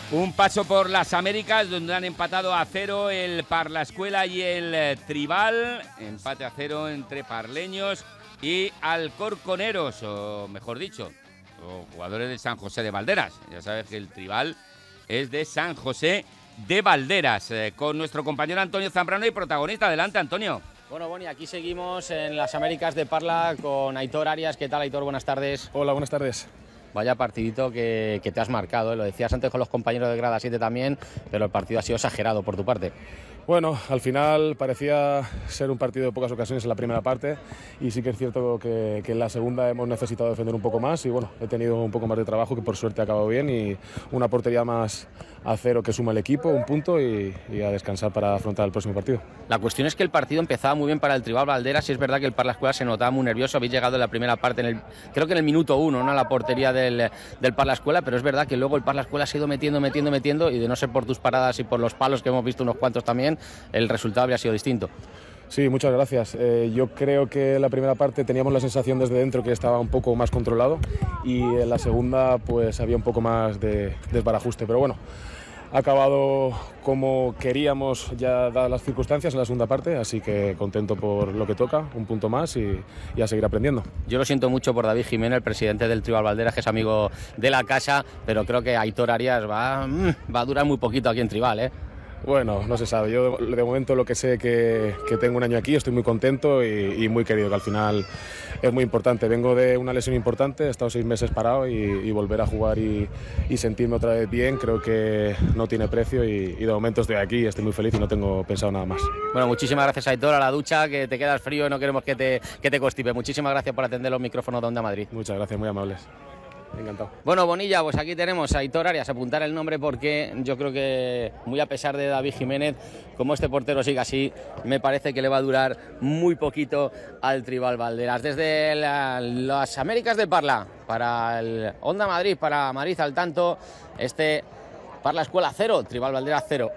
Un paso por las Américas, donde han empatado a 0 el Parlascuela y el Tribal. Empate a 0 entre parleños y alcorconeros, o mejor dicho, jugadores de San José de Valderas. Ya sabes que el Tribal es de San José de Valderas. Con nuestro compañero Antonio Zambrano y protagonista. Adelante, Antonio. Bueno, Boni, aquí seguimos en las Américas de Parla con Aitor Arias. ¿Qué tal, Aitor? Buenas tardes. Hola, buenas tardes. Vaya partidito que te has marcado, ¿eh? Lo decías antes con los compañeros de Grada 7 también, pero el partido ha sido exagerado por tu parte. Bueno, al final parecía ser un partido de pocas ocasiones en la primera parte y sí que es cierto que en la segunda hemos necesitado defender un poco más y bueno, he tenido un poco más de trabajo que por suerte ha acabado bien y una portería más a 0 que suma el equipo, un punto y a descansar para afrontar el próximo partido. La cuestión es que el partido empezaba muy bien para el Tribal Valderas y es verdad que el Parlascuela se notaba muy nervioso. Habéis llegado en la primera parte, creo que en el minuto 1, ¿no?, a la portería del Parlascuela, pero es verdad que luego el Parlascuela se ha ido metiendo y de no ser por tus paradas y por los palos que hemos visto unos cuantos también, el resultado habría sido distinto. Sí, muchas gracias. Yo creo que en la primera parte teníamos la sensación desde dentro que estaba un poco más controlado y en la segunda pues había un poco más de desbarajuste, pero bueno, ha acabado como queríamos ya dadas las circunstancias en la segunda parte, así que contento por lo que toca, un punto más y a seguir aprendiendo. Yo lo siento mucho por David Jiménez, el presidente del Tribal Valderas, que es amigo de la casa, pero creo que Aitor Arias va a durar muy poquito aquí en Tribal, ¿eh? Bueno, no se sabe. Yo de momento lo que sé que tengo un año aquí, estoy muy contento y muy querido, que al final es muy importante. Vengo de una lesión importante, he estado 6 meses parado y volver a jugar y sentirme otra vez bien creo que no tiene precio y de momento estoy aquí, estoy muy feliz y no tengo pensado nada más. Bueno, muchísimas gracias, Aitor, a la ducha, que te quedas frío y no queremos que te constipe. Muchísimas gracias por atender los micrófonos de Onda Madrid. Muchas gracias, muy amables. Encantado. Bueno, Bonilla, pues aquí tenemos a Aitor Arias, apuntar el nombre porque yo creo que, muy a pesar de David Jiménez, como este portero siga así, me parece que le va a durar muy poquito al Tribal Valderas. Desde las Américas de Parla, para el Onda Madrid, para Madrid al tanto, Parlascuela 0, Tribal Valderas 0.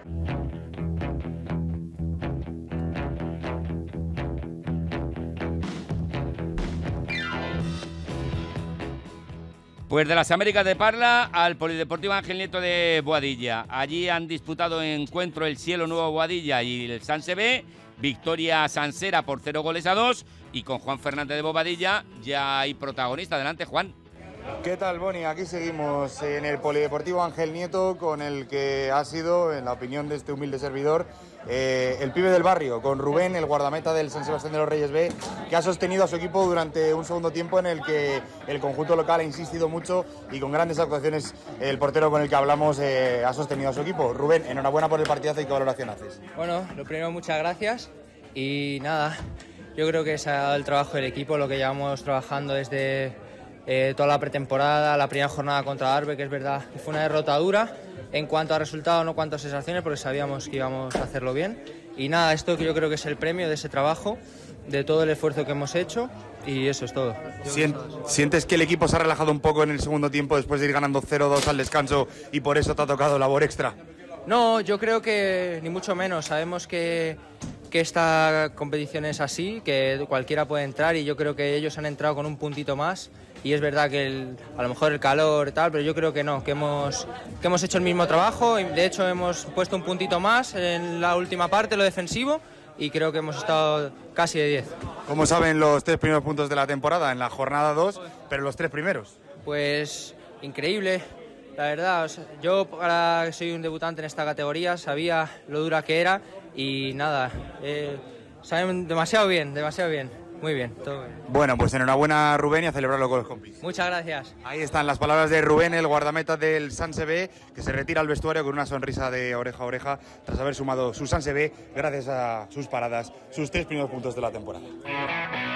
Pues de las Américas de Parla al Polideportivo Ángel Nieto de Boadilla. Allí han disputado encuentro el Cielo Nuevo Boadilla y el Sanse B. Victoria sansera por 0-2 y con Juan Fernández de Bobadilla ya hay protagonista. Adelante, Juan. ¿Qué tal, Boni? Aquí seguimos en el Polideportivo Ángel Nieto con el que ha sido, en la opinión de este humilde servidor, el pibe del barrio, con Rubén, el guardameta del San Sebastián de los Reyes B, que ha sostenido a su equipo durante un segundo tiempo en el que el conjunto local ha insistido mucho y con grandes actuaciones el portero con el que hablamos ha sostenido a su equipo. Rubén, enhorabuena por el partidazo y qué valoración haces. Bueno, lo primero, muchas gracias y nada, yo creo que se ha dado el trabajo del equipo, lo que llevamos trabajando desde toda la pretemporada, la primera jornada contra Arbe, que es verdad que fue una derrota dura en cuanto a resultados, no cuanto a sensaciones, porque sabíamos que íbamos a hacerlo bien. Y nada, esto que yo creo que es el premio de ese trabajo, de todo el esfuerzo que hemos hecho, y eso es todo. ¿Sientes que el equipo se ha relajado un poco en el segundo tiempo después de ir ganando 0-2 al descanso y por eso te ha tocado labor extra? No, yo creo que ni mucho menos. Sabemos que esta competición es así, que cualquiera puede entrar y yo creo que ellos han entrado con un puntito más. Y es verdad que a lo mejor el calor y tal, pero yo creo que no, que hemos hecho el mismo trabajo y de hecho hemos puesto un puntito más en la última parte, lo defensivo, y creo que hemos estado casi de 10. ¿Cómo saben los 3 primeros puntos de la temporada? En la jornada 2, pero los 3 primeros. Pues increíble, la verdad. O sea, yo ahora que soy un debutante en esta categoría sabía lo dura que era y nada, saben demasiado bien. Muy bien, todo bien. Bueno, pues enhorabuena, Rubén, y a celebrarlo con los compis. Muchas gracias. Ahí están las palabras de Rubén, el guardameta del Sanse B, que se retira al vestuario con una sonrisa de oreja a oreja tras haber sumado su Sanse B gracias a sus paradas, sus 3 primeros puntos de la temporada.